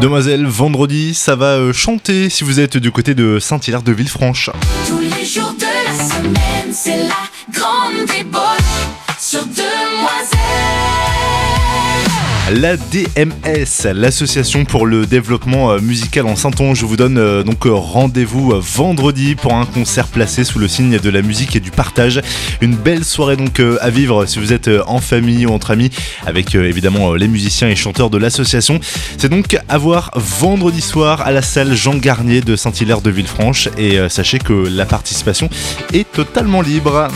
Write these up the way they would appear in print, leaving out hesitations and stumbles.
Demoiselle, vendredi, ça va chanter si vous êtes du côté de Saint-Hilaire de Villefranche. Tous les jours de la semaine, c'est la grande débauche sur Demoiselle. La DMS, l'association pour le développement musical en Saintonge, vous donne donc rendez-vous vendredi pour un concert placé sous le signe de la musique et du partage. Une belle soirée donc à vivre si vous êtes en famille ou entre amis avec évidemment les musiciens et chanteurs de l'association. C'est donc à voir vendredi soir à la salle Jean Garnier de Saint-Hilaire de Villefranche et sachez que la participation est totalement libre.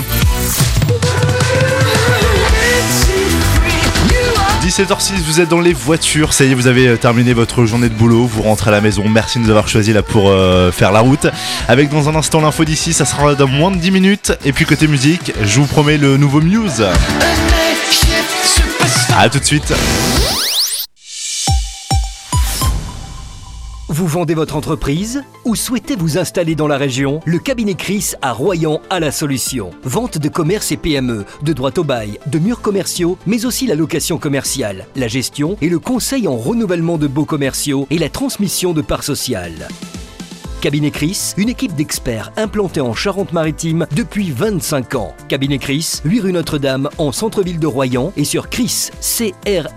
17h06, vous êtes dans les voitures, ça y est, vous avez terminé votre journée de boulot, vous rentrez à la maison, merci de nous avoir choisis là pour faire la route. Avec dans un instant l'info d'ici, ça sera dans moins de 10 minutes. Et puis côté musique, je vous promets le nouveau Muse. A tout de suite. Vous vendez votre entreprise ou souhaitez vous installer dans la région? Le cabinet Chris à Royan a la solution. Vente de commerce et PME, de droit au bail, de murs commerciaux, mais aussi la location commerciale, la gestion et le conseil en renouvellement de baux commerciaux et la transmission de parts sociales. Cabinet Chris, une équipe d'experts implantée en Charente-Maritime depuis 25 ans. Cabinet Chris, 8 rue Notre-Dame, en centre-ville de Royan et sur chriscrice.fr.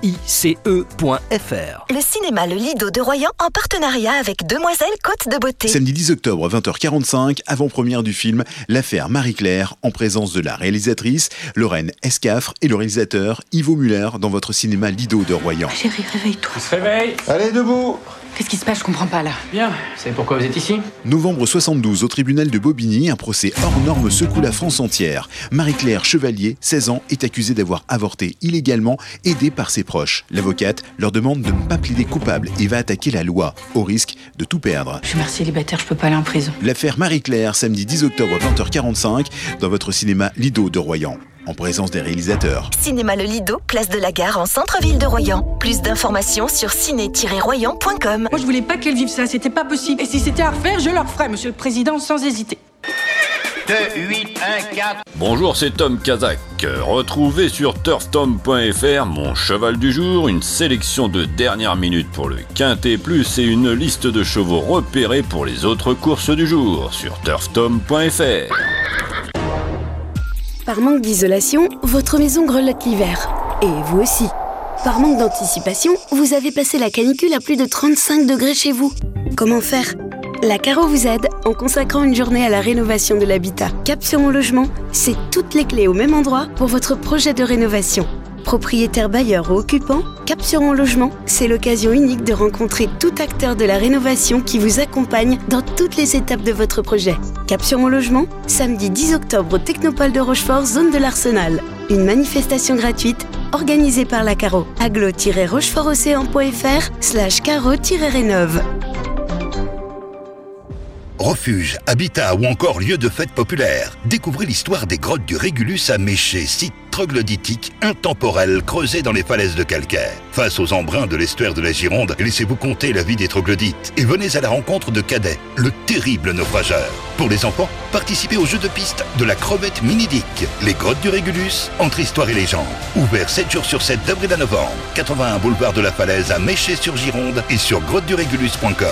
Le cinéma Le Lido de Royan en partenariat avec Demoiselle Côte de Beauté. Samedi 10 octobre, 20h45, avant-première du film L'affaire Marie-Claire, en présence de la réalisatrice Lorraine Escafre et le réalisateur Ivo Muller dans votre cinéma Lido de Royan. Chérie, réveille-toi. On se réveille. Allez, debout. Qu'est-ce qui se passe? Je comprends pas là. Bien, vous savez pourquoi vous êtes ici? Novembre 72, au tribunal de Bobigny, un procès hors norme secoue la France entière. Marie-Claire Chevalier, 16 ans, est accusée d'avoir avorté illégalement, aidée par ses proches. L'avocate leur demande de ne pas plaider coupable et va attaquer la loi, au risque de tout perdre. Je suis mère célibataire, je peux pas aller en prison. L'affaire Marie-Claire, samedi 10 octobre 20h45, dans votre cinéma Lido de Royan, en présence des réalisateurs. Cinéma Le Lido, place de la Gare en centre-ville de Royan. Plus d'informations sur ciné-royan.com. Moi je voulais pas qu'elles vivent ça, c'était pas possible. Et si c'était à refaire, je le referais, monsieur le président, sans hésiter. 2, 8, 1, 4. Bonjour, c'est Tom Kazak. Retrouvez sur turftom.fr mon cheval du jour, une sélection de dernière minute pour le Quintet Plus et une liste de chevaux repérés pour les autres courses du jour sur turftom.fr. Par manque d'isolation, votre maison grelotte l'hiver. Et vous aussi. Par manque d'anticipation, vous avez passé la canicule à plus de 35 degrés chez vous. Comment faire ? La Caro vous aide en consacrant une journée à la rénovation de l'habitat. Cap sur mon logement, c'est toutes les clés au même endroit pour votre projet de rénovation. Propriétaire bailleur ou occupant, Cap sur mon logement, c'est l'occasion unique de rencontrer tout acteur de la rénovation qui vous accompagne dans toutes les étapes de votre projet. Cap sur mon logement, samedi 10 octobre au Technopole de Rochefort, zone de l'Arsenal. Une manifestation gratuite organisée par la Caro. aglo-rochefortocéan.fr/caro-rénove. Refuge, habitat ou encore lieu de fête populaire. Découvrez l'histoire des grottes du Régulus à Méché, site troglodytique intemporel creusé dans les falaises de calcaire. Face aux embruns de l'estuaire de la Gironde, laissez-vous compter la vie des troglodytes et venez à la rencontre de Cadet, le terrible naufrageur. Pour les enfants, participez au jeu de piste de la crevette minidique. Les grottes du Régulus, entre histoire et légende. Ouvert 7 jours sur 7 d'avril à novembre. 81 boulevard de la Falaise à Méché-sur-Gironde et sur grottedurégulus.com.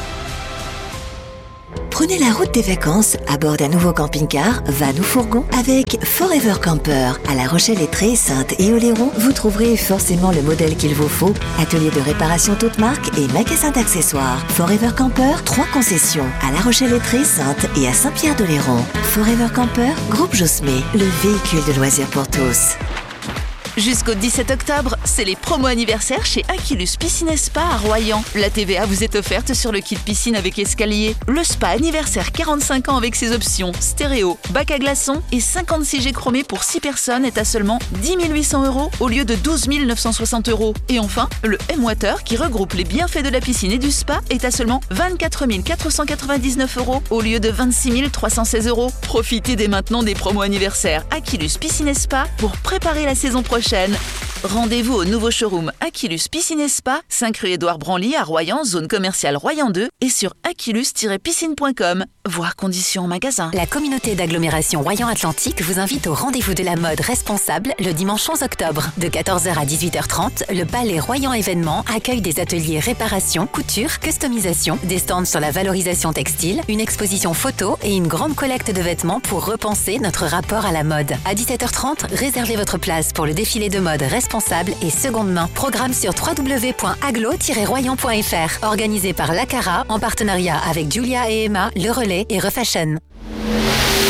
Prenez la route des vacances à bord d'un nouveau camping-car, van ou fourgon avec Forever Camper. À La Rochelle-Lettrée, Sainte et Oléron, vous trouverez forcément le modèle qu'il vous faut. Atelier de réparation toute marque et magasin d'accessoires. Forever Camper, 3 concessions. À La Rochelle-Lettrée, Sainte et à Saint-Pierre-d'Oléron. Forever Camper, groupe Josmé, le véhicule de loisirs pour tous. Jusqu'au 17 octobre, c'est les promos anniversaires chez Aquilus Piscine et Spa à Royan. La TVA vous est offerte sur le kit piscine avec escalier. Le spa anniversaire 45 ans avec ses options stéréo, bac à glaçons et 56 G chromés pour 6 personnes est à seulement 10 800 € au lieu de 12 960 €. Et enfin, le M-Water qui regroupe les bienfaits de la piscine et du spa est à seulement 24 499 € au lieu de 26 316 €. Profitez dès maintenant des promos anniversaires Aquilus Piscine et Spa pour préparer la saison prochaine. Rendez-vous au nouveau showroom Aquilus Piscine et Spa, 5 rue Édouard Branly à Royan, zone commerciale Royan 2 et sur aquilus-piscine.com. Voir conditions en magasin. La communauté d'agglomération Royan-Atlantique vous invite au rendez-vous de la mode responsable le dimanche 11 octobre. De 14h à 18h30, le Palais Royan Événements accueille des ateliers réparation, couture, customisation, des stands sur la valorisation textile, une exposition photo et une grande collecte de vêtements pour repenser notre rapport à la mode. À 17h30, réservez votre place pour le défilé de mode responsable et seconde main. Programme sur www.aglo-royan.fr. Organisé par l'Acara en partenariat avec Julia et Emma, Le Relais et Refashion.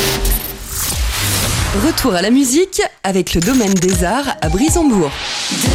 Retour à la musique avec le Domaine des Arts à Brissembourg.